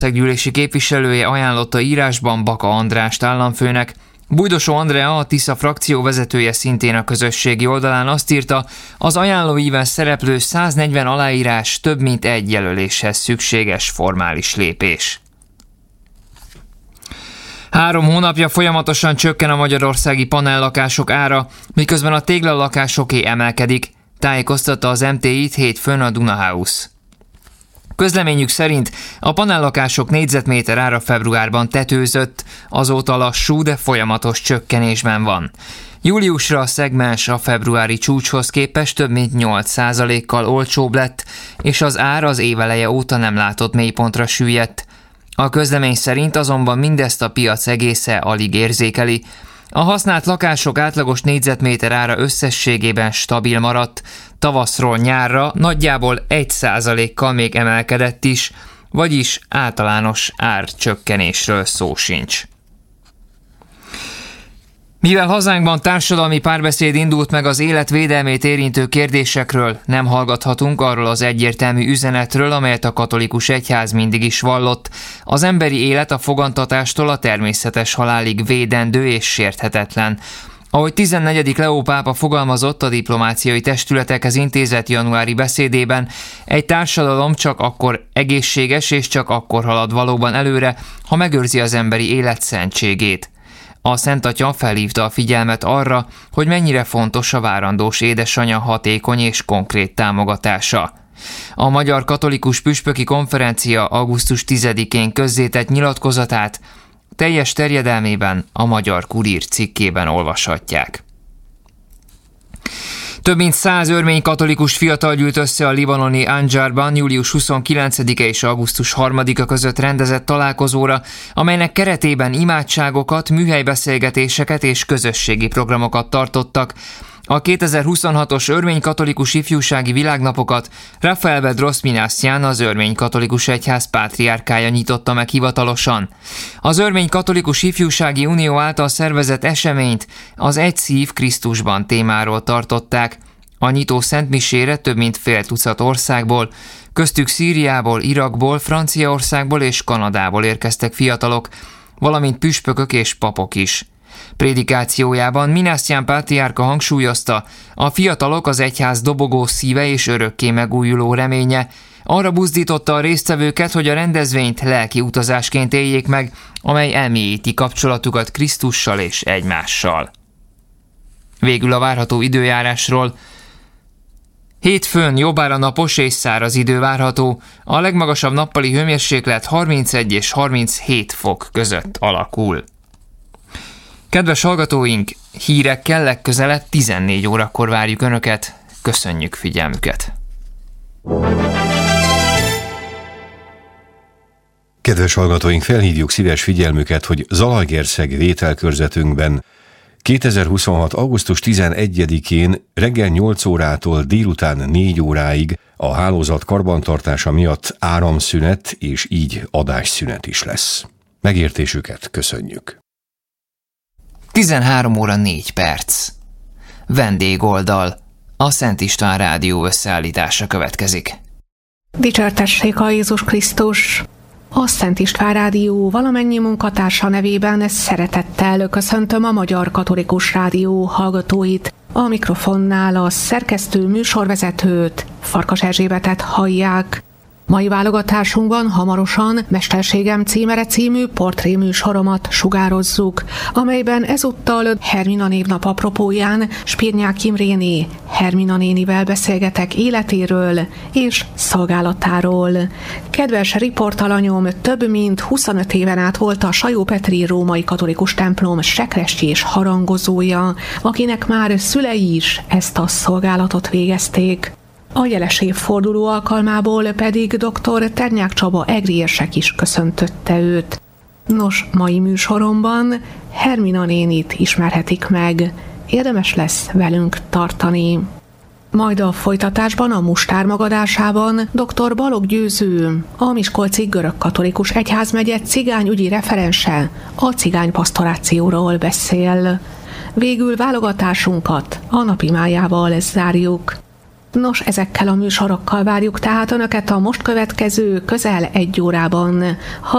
országgyűlési képviselője ajánlotta írásban Baka Andrást államfőnek. Bújdosó Andrea, a Tisza frakció vezetője szintén a közösségi oldalán azt írta, az ajánlóíven szereplő 140 aláírás több mint egy jelöléshez szükséges formális lépés. 3 hónapja folyamatosan csökken a magyarországi panellakások ára, miközben a téglalakásoké emelkedik, tájékoztatta az MTI-t hétfőn a Dunahouse. Közleményük szerint a panellakások négyzetméter ára februárban tetőzött, azóta lassú, de folyamatos csökkenésben van. Júliusra a szegmens a februári csúcshoz képest több mint 8%-kal olcsóbb lett, és az ár az éveleje óta nem látott mélypontra süllyedt. A közlemény szerint azonban mindezt a piac egésze alig érzékeli. A használt lakások átlagos négyzetméter ára összességében stabil maradt, tavaszról nyárra nagyjából 1%-kal még emelkedett is, vagyis általános árcsökkenésről szó sincs. Mivel hazánkban társadalmi párbeszéd indult meg az életvédelmét érintő kérdésekről, nem hallgathatunk arról az egyértelmű üzenetről, amelyet a katolikus egyház mindig is vallott. Az emberi élet a fogantatástól a természetes halálig védendő és sérthetetlen. Ahogy 14. Leó pápa fogalmazott a diplomáciai testületekhez intézett januári beszédében, egy társadalom csak akkor egészséges és csak akkor halad valóban előre, ha megőrzi az emberi élet szentségét. A Szentatya felhívta a figyelmet arra, hogy mennyire fontos a várandós édesanyja hatékony és konkrét támogatása. A Magyar Katolikus Püspöki Konferencia augusztus 10-én közzétett nyilatkozatát teljes terjedelmében a Magyar Kurír cikkében olvashatják. Több mint 100 örmény katolikus fiatal gyűlt össze a libanoni Anjarban július 29-e és augusztus 3-a között rendezett találkozóra, amelynek keretében imádságokat, műhelybeszélgetéseket és közösségi programokat tartottak. A 2026-os örmény katolikus ifjúsági világnapokat Rafael Bedros Minassian, az örmény katolikus egyház pátriárkája nyitotta meg hivatalosan. Az örmény katolikus ifjúsági unió által szervezett eseményt az Egy szív Krisztusban témáról tartották. A nyitó szentmisére több mint fél tucat országból, köztük Szíriából, Irakból, Franciaországból és Kanadából érkeztek fiatalok, valamint püspökök és papok is. Prédikációjában Minassian pátriárka hangsúlyozta, a fiatalok az egyház dobogó szíve és örökké megújuló reménye. Arra buzdította a résztvevőket, hogy a rendezvényt lelki utazásként éljék meg, amely elmélyíti kapcsolatukat Krisztussal és egymással. Végül a várható időjárásról. Hétfőn jobbára napos és száraz idő várható, a legmagasabb nappali hőmérséklet 31 és 37 fok között alakul. Kedves hallgatóink, hírekkel legközelebb 14 órakor várjuk Önöket. Köszönjük figyelmüket! Kedves hallgatóink, felhívjuk szíves figyelmüket, hogy Zalaegerszeg vételkörzetünkben 2026. augusztus 11-én reggel 8 órától délután 4 óráig a hálózat karbantartása miatt áramszünet és így adásszünet is lesz. Megértésüket köszönjük! 13 óra 4 perc. Vendégoldal. A Szent István Rádió összeállítása következik. Dicsértessék a Jézus Krisztus! A Szent István Rádió valamennyi munkatársa nevében szeretettel köszöntöm a Magyar Katolikus Rádió hallgatóit. A mikrofonnál a szerkesztő műsorvezetőt, Farkas Erzsébetet hallják. Mai válogatásunkban hamarosan Mesterségem címere című portréműsoromat sugározzuk, amelyben ezúttal Hermina névnap apropóján Spirnyák Imréné Hermina nénivel beszélgetek életéről és szolgálatáról. Kedves riportalanyom több mint 25 éven át volt a Sajó-Petri római katolikus templom sekrestyi és harangozója, akinek már szülei is ezt a szolgálatot végezték. A jeles évforduló alkalmából pedig dr. Ternyák Csaba egri érsek is köszöntötte őt. Nos, mai műsoromban Hermina nénit ismerhetik meg. Érdemes lesz velünk tartani. Majd a folytatásban, a Mustár magadásában dr. Balogh Győző, a Miskolci Görögkatolikus Egyházmegye cigányügyi referense a cigánypasztorációról beszél. Végül válogatásunkat a napimájával zárjuk. Nos, ezekkel a műsorokkal várjuk tehát Önöket a most következő közel 1 órában.